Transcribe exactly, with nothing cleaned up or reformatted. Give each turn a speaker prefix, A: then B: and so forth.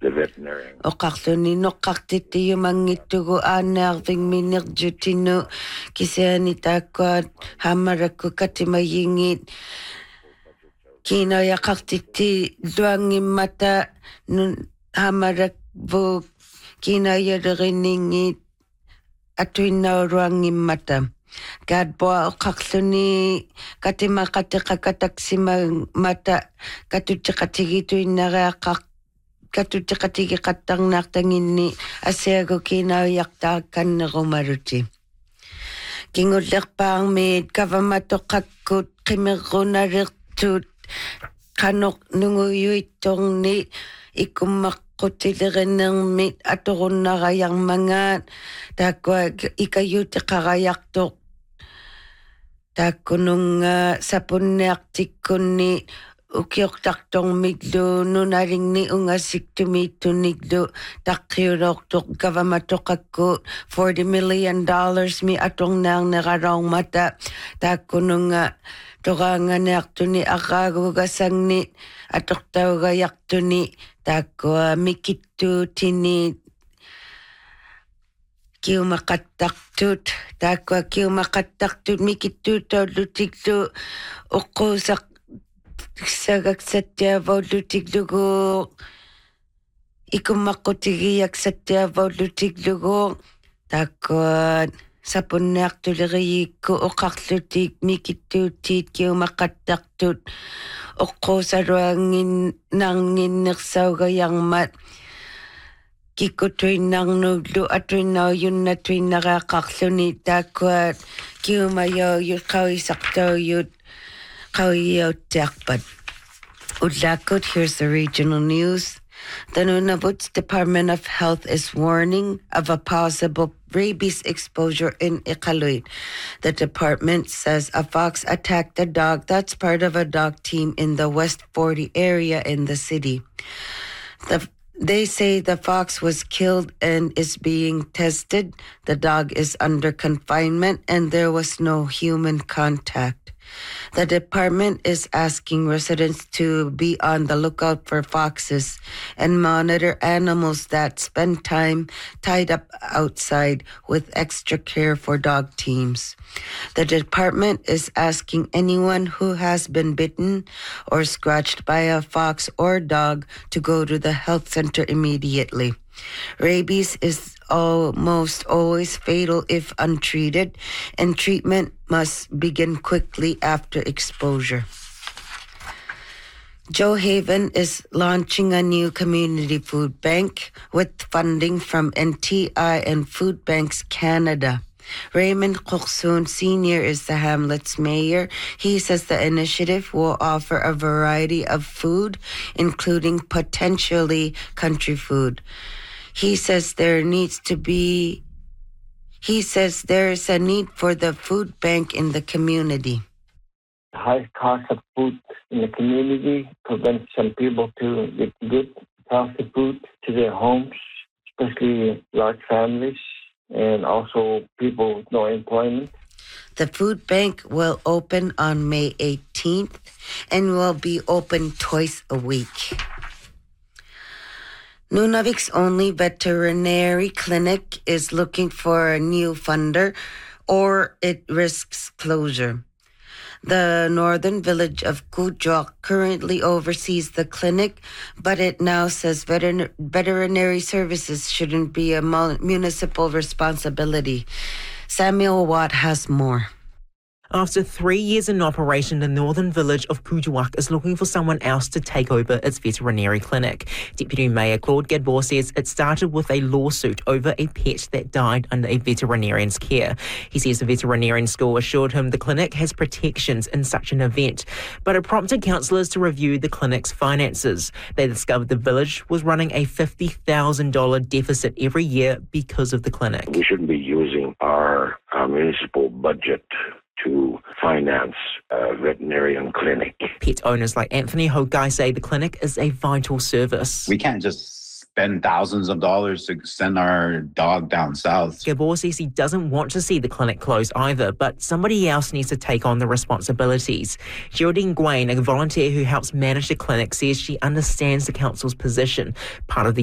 A: the veterinarian.
B: Oqarluni noqqartittiyu mangittugu aannearving minerjutinu kiseani taakkuat hammarakku katimayingit kina yaqartitti luangimmata nun hammarakvu kina yaderiningit atuinnauruangimmata Gadboa oqarluni katimaqatiqakataksimammata katutiqatigituinnareaqqaq katutiqatigiqattarnaartanginni asiagu kinauyartaakkannerumaluti kingullerpaarmiit kavamatoqakkut qimerrunalertut qanoq nunguyuittorni ikummaqqutilerenermit atorunnarayarmangaat taakkua ikayutiqarayartoq taakkununga sapunniartikkunni ukiortartormiklu nunalingni ungasiktumiittuniklu taqqiulortoq kavamatoqakku forty million dollars mi atornaarneralormata taakkununga toraanganeartuni arraagugasangni atortaugayartuni taakkua mikittuutini kiumaqattartut taakkua kiumaqattartut mikittuutollutiklu uqquusaq sagaksattiavaullutiklugu ikummaqqutigiyaksattiavaullutiklugu taakkua sapunniartuleriyikku oqarlutik mikittuutiit kiumaqattartut oqquusaluangin narnginnersaugajarmat kikkutuinnarnuglu atuinnauyunnatuinnareaqarluni taakkuat kiumayouyut qawisartauyut qawiyautiarpat ullaakut. Here's the regional news. The Nunavut Department of Health is warning of a possible rabies exposure in Iqaluit. The department says a fox attacked a dog that's part of a dog team in the West forty area in the city. The They say the fox was killed and is being tested. The dog is under confinement and there was no human contact. The department is asking residents to be on the lookout for foxes and monitor animals that spend time tied up outside with extra care for dog teams. The department is asking anyone who has been bitten or scratched by a fox or dog to go to the health center immediately. Rabies is almost always fatal if untreated, and treatment must begin quickly after exposure. Joe Haven is launching a new community food bank with funding from N T I and Food Banks Canada. Raymond Coxon Senior is the hamlet's mayor. He says the initiative will offer a variety of food, including potentially country food. He says there needs to be, he says there is a need for the food bank in the community.
C: High cost of food in the community prevents some people to get good, healthy food to their homes, especially large families and also people with no employment.
B: The food bank will open on May eighteenth and will be open twice a week. Nunavut's only veterinary clinic is looking for a new funder or it risks closure. The northern village of Kuujjuaq currently oversees the clinic, but it now says veterin- veterinary services shouldn't be a municipal responsibility. Samuel Watt has more.
D: After three years in operation, the northern village of Kuujjuaq is looking for someone else to take over its veterinary clinic. Deputy Mayor Claude Gadbois says it started with a lawsuit over a pet that died under a veterinarian's care. He says the veterinarian school assured him the clinic has protections in such an event, but it prompted councillors to review the clinic's finances. They discovered the village was running a fifty thousand dollars deficit every year because of the clinic.
A: We shouldn't be using our, our municipal budget to finance a veterinarian clinic.
D: Pet owners like Anthony Hogai say the clinic is a vital service.
E: We can't just spend thousands of dollars to send our dog down south.
D: Gabor says he doesn't want to see the clinic close either, but somebody else needs to take on the responsibilities. Geraldine Gwain, a volunteer who helps manage the clinic, says she understands the council's position. Part of the